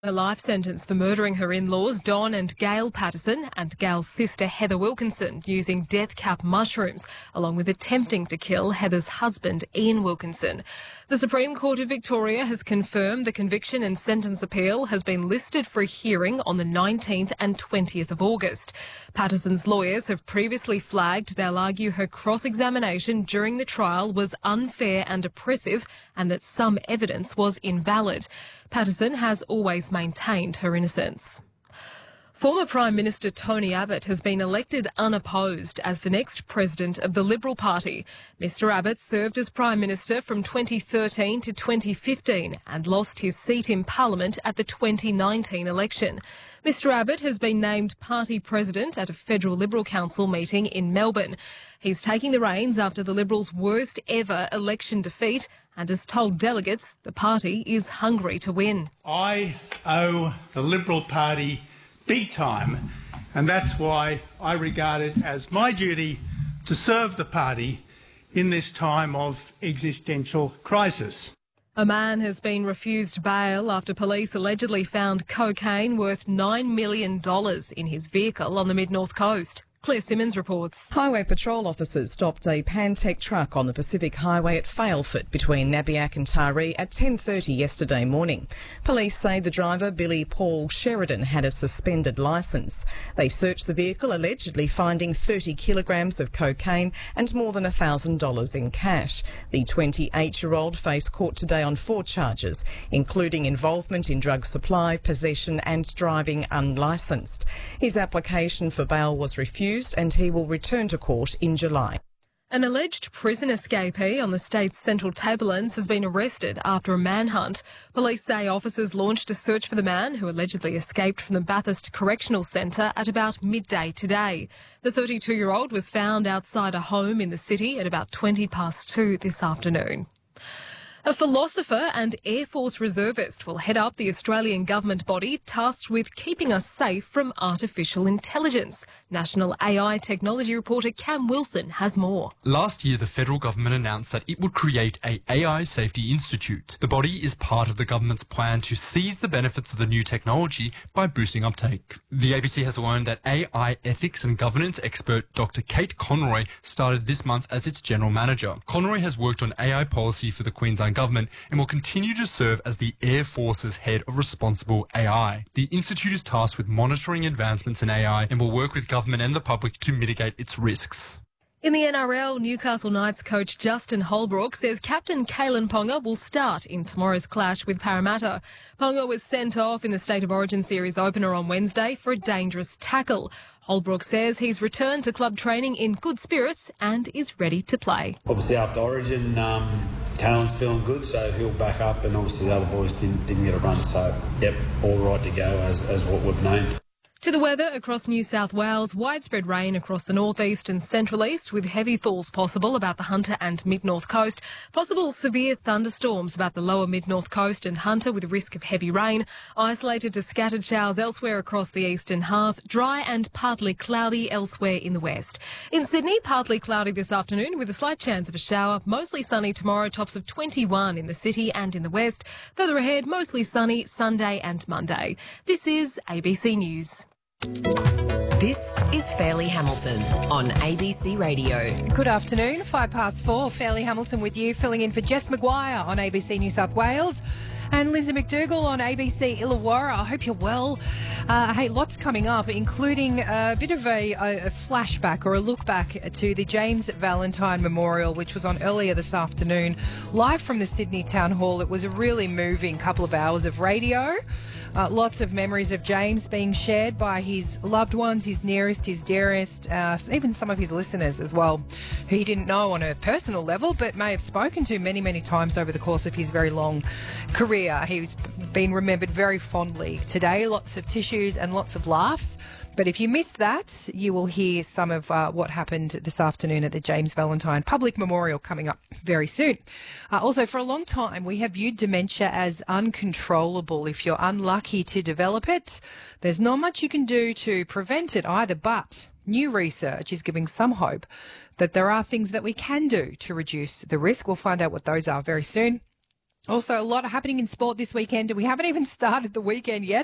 A life sentence for murdering her in-laws Don and Gail Patterson and Gail's sister Heather Wilkinson using death cap mushrooms, along with attempting to kill Heather's husband Ian Wilkinson. The Supreme Court of Victoria has confirmed the conviction and sentence appeal has been listed for a hearing on the 19th and 20th of August. Patterson's lawyers have previously flagged they'll argue her cross-examination during the trial was unfair and oppressive and that some evidence was invalid. Patterson has always maintained her innocence. Former Prime Minister Tony Abbott has been elected unopposed as the next president of the Liberal Party. Mr Abbott served as Prime Minister from 2013 to 2015 and lost his seat in Parliament at the 2019 election. Mr Abbott has been named party president at a federal Liberal Council meeting in Melbourne. He's taking the reins after the Liberals' worst ever election defeat and has told delegates the party is hungry to win. I owe the Liberal Party big time, and that's why I regard it as my duty to serve the party in this time of existential crisis. A man has been refused bail after police allegedly found cocaine worth $9 million in his vehicle on the Mid-North Coast. Claire Simmons reports. Highway patrol officers stopped a Pantech truck on the Pacific Highway at Failfoot between Nabiac and Taree at 10:30 yesterday morning. Police say the driver, Billy Paul Sheridan, had a suspended licence. They searched the vehicle, allegedly finding 30 kilograms of cocaine and more than $1,000 in cash. The 28-year-old faced court today on 4 charges, including involvement in drug supply, possession and driving unlicensed. His application for bail was refused and he will return to court in July. An alleged prison escapee on the state's Central Tablelands has been arrested after a manhunt. Police say officers launched a search for the man who allegedly escaped from the Bathurst Correctional Centre at about midday today. The 32-year-old was found outside a home in the city at about 2:20 this afternoon. A philosopher and Air Force reservist will head up the Australian government body tasked with keeping us safe from artificial intelligence. National AI technology reporter Cam Wilson has more. Last year, the federal government announced that it would create a AI Safety Institute. The body is part of the government's plan to seize the benefits of the new technology by boosting uptake. The ABC has learned that AI ethics and governance expert Dr. Kate Conroy started this month as its general manager. Conroy has worked on AI policy for the Queensland government and will continue to serve as the Air Force's head of responsible AI. The institute is tasked with monitoring advancements in AI and will work with government and the public to mitigate its risks. In the NRL, Newcastle Knights coach Justin Holbrook says captain Kalen Ponga will start in tomorrow's clash with Parramatta. Ponga was sent off in the State of Origin Series opener on Wednesday for a dangerous tackle. Holbrook says he's returned to club training in good spirits and is ready to play. Obviously after Origin, Kalen's feeling good, so he'll back up, and obviously the other boys didn't get a run, so yep, all right to go as what we've named. To the weather across New South Wales, widespread rain across the northeast and central east with heavy falls possible about the Hunter and mid-north coast. Possible severe thunderstorms about the lower mid-north coast and Hunter with risk of heavy rain. Isolated to scattered showers elsewhere across the eastern half. Dry and partly cloudy elsewhere in the west. In Sydney, partly cloudy this afternoon with a slight chance of a shower. Mostly sunny tomorrow, tops of 21 in the city and in the west. Further ahead, mostly sunny Sunday and Monday. This is ABC News. This is Fairleigh Hamilton on ABC Radio. Good afternoon, 4:05. Fairleigh Hamilton with you, filling in for Jess McGuire on ABC New South Wales and Lindsay McDougall on ABC Illawarra. I hope you're well. Hey, lots coming up, including a bit of a flashback or a look back to the James Valentine Memorial, which was on earlier this afternoon, live from the Sydney Town Hall. It was a really moving couple of hours of radio. Lots of memories of James being shared by his loved ones, his nearest, his dearest, even some of his listeners as well, who he didn't know on a personal level, but may have spoken to many, many times over the course of his very long career. He's been remembered very fondly today. Lots of tissues and lots of laughs. But if you missed that, you will hear some of what happened this afternoon at the James Valentine Public Memorial coming up very soon. Also, for a long time, we have viewed dementia as uncontrollable. If you're unlucky to develop it, there's not much you can do to prevent it either. But new research is giving some hope that there are things that we can do to reduce the risk. We'll find out what those are very soon. Also, a lot happening in sport this weekend, and we haven't even started the weekend yet.